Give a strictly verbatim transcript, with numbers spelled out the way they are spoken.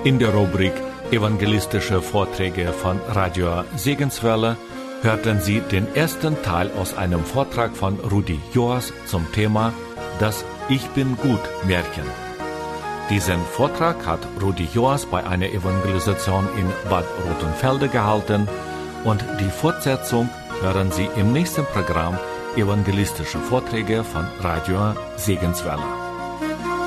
In der Rubrik Evangelistische Vorträge von Radio Segenswelle hörten Sie den ersten Teil aus einem Vortrag von Rudi Joas zum Thema Das Ich bin gut Märchen. Diesen Vortrag hat Rudi Joas bei einer Evangelisation in Bad Rotenfelde gehalten und die Fortsetzung hören Sie im nächsten Programm Evangelistische Vorträge von Radio Segenswelle.